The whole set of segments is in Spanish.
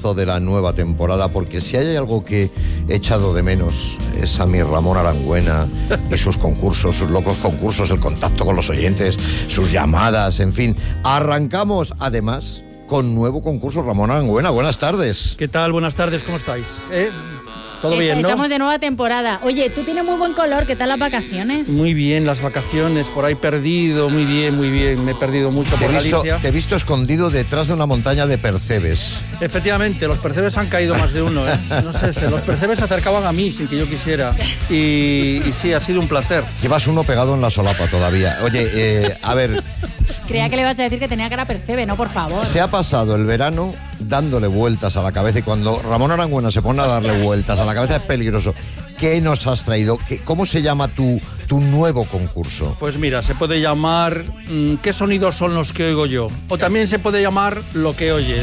comienzo de la nueva temporada, porque si hay algo que he echado de menos es a mi Ramón Arangüena y sus concursos, sus locos concursos, el contacto con los oyentes, sus llamadas, en fin. Arrancamos, además, con nuevo concurso. Ramón Arangüena, buenas tardes. ¿Qué tal? Buenas tardes, ¿cómo estáis? ¿Todo bien, no? Estamos de nueva temporada. Oye, tú tienes muy buen color, ¿qué tal las vacaciones? Muy bien, las vacaciones, por ahí perdido, muy bien, me he perdido mucho por Galicia. Te he visto escondido detrás de una montaña de percebes. Efectivamente, los percebes han caído más de uno, ¿eh? No sé, los percebes se acercaban a mí sin que yo quisiera. Y sí, ha sido un placer. Llevas uno pegado en la solapa todavía. Oye, a ver... Creía que le ibas a decir que tenía cara percebe, no, por favor. Se ha pasado el verano dándole vueltas a la cabeza, y cuando Ramón Arangüena se pone a darle vueltas a la cabeza es peligroso. ¿Qué nos has traído? ¿Cómo se llama tu nuevo concurso? Pues mira, se puede llamar ¿qué sonidos son los que oigo yo? O también se puede llamar Lo que oyes.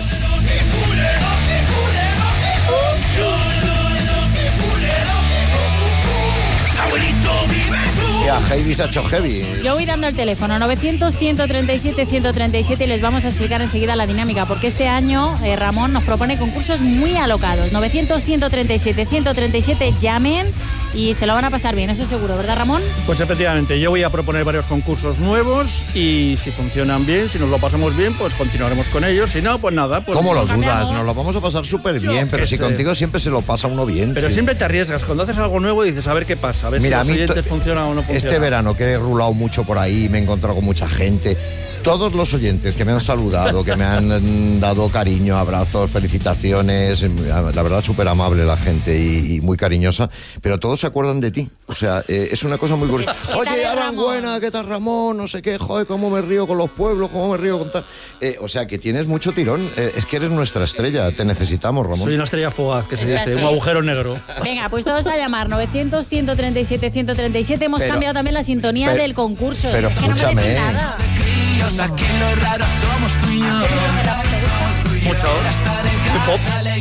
Ya, Heidi se ha hecho heavy. Yo voy dando el teléfono 900-137-137 y les vamos a explicar enseguida la dinámica, porque este año Ramón nos propone concursos muy alocados. 900-137-137, llamen y se lo van a pasar bien, eso seguro, ¿verdad, Ramón? Pues efectivamente, yo voy a proponer varios concursos nuevos y si funcionan bien, si nos lo pasamos bien, pues continuaremos con ellos. Si no, pues nada. Pues ¿cómo lo dudas? Nos lo vamos a pasar súper bien, pero si contigo siempre se lo pasa uno bien. Pero sí. Siempre te arriesgas. Cuando haces algo nuevo dices, a ver qué pasa, a ver. Mira, si los oyentes funciona o no funciona. Este verano que he rulado mucho por ahí, me he encontrado con mucha gente. Todos los oyentes que me han saludado, que me han dado cariño, abrazos, felicitaciones, la verdad súper amable la gente y muy cariñosa, pero todos se acuerdan de ti. O sea, es una cosa muy curiosa. Oye, Arangüena, ¿qué tal, Ramón? No sé qué, joder, cómo me río con los pueblos, cómo me río con tal... o sea, que tienes mucho tirón. Es que eres nuestra estrella, te necesitamos, Ramón. Soy una estrella fugaz, que se dice, un agujero negro. Venga, pues todos a llamar, 900-137-137. Hemos cambiado también la sintonía del concurso. Pero es que escúchame. No me decís nada. Aquí lo raro somos tú y yo. Mucho. Pop.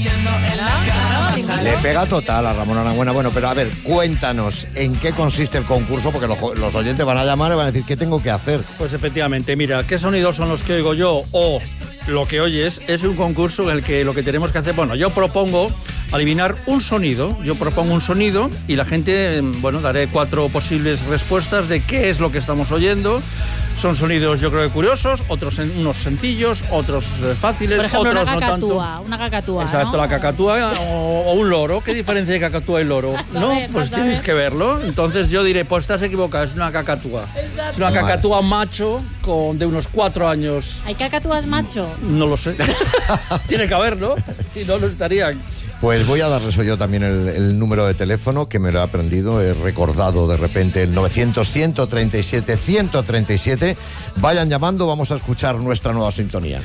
Le pega total a Ramón Arangüena. Bueno, pero a ver, cuéntanos en qué consiste el concurso, porque los oyentes van a llamar y van a decir, ¿qué tengo que hacer? Pues efectivamente, mira, ¿qué sonidos son los que oigo yo? O Lo que oyes es un concurso en el que lo que tenemos que hacer, bueno, yo propongo adivinar un sonido. Yo propongo un sonido y la gente, bueno, daré 4 posibles respuestas de qué es lo que estamos oyendo. Son sonidos, yo creo que curiosos, otros unos sencillos, otros fáciles, por ejemplo, otros una cacatúa, no tanto. Una cacatúa, exacto, ¿no? La cacatúa o un loro. ¿Qué diferencia hay cacatúa y loro? Pues tienes que verlo. Entonces yo diré, pues estás equivocado, es una cacatúa. Exacto. Es una cacatúa macho de unos 4 años. ¿Hay cacatúas macho? No lo sé. Tiene que haberlo, si no, no estarían. Pues voy a darles yo también el número de teléfono, que me lo he aprendido, he recordado de repente, el 900-137-137. Vayan llamando, vamos a escuchar nuestra nueva sintonía.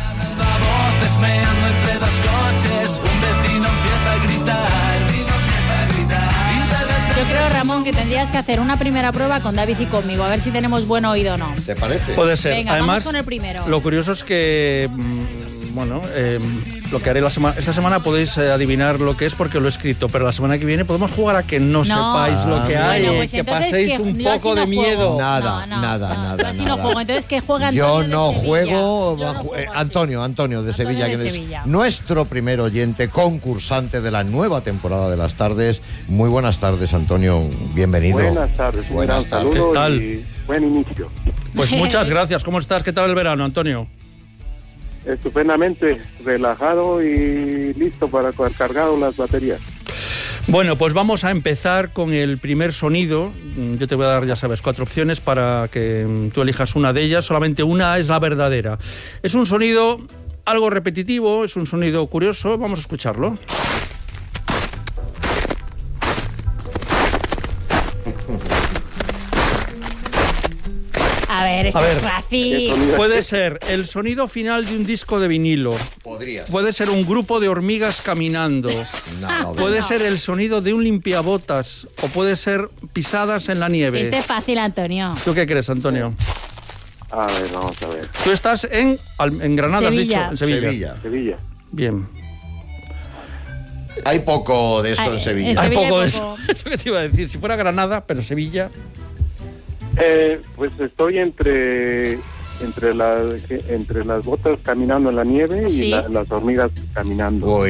Yo creo, Ramón, que tendrías que hacer una primera prueba con David y conmigo, a ver si tenemos buen oído o no. ¿Te parece? Puede ser. Venga, además, vamos con el primero. Lo curioso es que, lo que haré esta semana podéis adivinar lo que es porque lo he escrito, pero la semana que viene podemos jugar a que no sepáis lo que hay, bueno, pues que paséis un poco de miedo. Nada. Yo así no juego, entonces que juega Yo Antonio no de juego, Sevilla. Yo no juego así. Antonio de Sevilla, de que es Sevilla. nuestro primer oyente, concursante de la nueva temporada de las tardes. Muy buenas tardes, Antonio, bienvenido. Buenas tardes, un gran saludo. ¿Qué tal? Y buen inicio. Pues muchas gracias. ¿Cómo estás? ¿Qué tal el verano, Antonio? Estupendamente, relajado y listo para cargar las baterías. Bueno, pues vamos a empezar con el primer sonido. Yo te voy a dar, ya sabes, 4 opciones para que tú elijas una de ellas. Solamente una es la verdadera. Es un sonido algo repetitivo, es un sonido curioso. Vamos a escucharlo. A ver, esto es fácil. Puede ser el sonido final de un disco de vinilo. Podrías. Puede ser un grupo de hormigas caminando. Puede ser el sonido de un limpiabotas. O puede ser pisadas en la nieve. Este es fácil, Antonio. ¿Tú qué crees, Antonio? A ver, vamos a ver. Tú estás en Granada, Sevilla. has dicho. En Sevilla. Sevilla. Bien. Hay poco de eso en Sevilla. En Hay Sevilla poco de hay poco. eso. Es lo que te iba a decir. Si fuera Granada, pero Sevilla... Pues estoy entre las botas caminando en la nieve y Sí. las hormigas caminando. Uy,